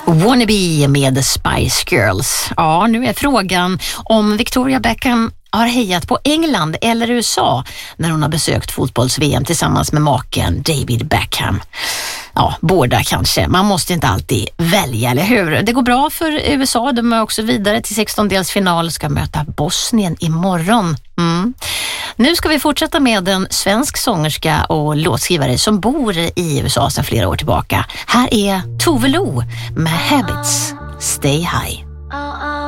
Wannabe med The Spice Girls. Ja, nu är frågan om Victoria Beckham har hejat på England eller USA när hon har besökt fotbolls-VM tillsammans med maken David Beckham. Ja, båda kanske. Man måste inte alltid välja, eller hur? Det går bra för USA. De är också vidare till 16-delsfinal, ska möta Bosnien imorgon. Nu ska vi fortsätta med en svensk sångerska och låtskrivare som bor i USA sedan flera år tillbaka. Här är Tove Lo med Habits, Stay High.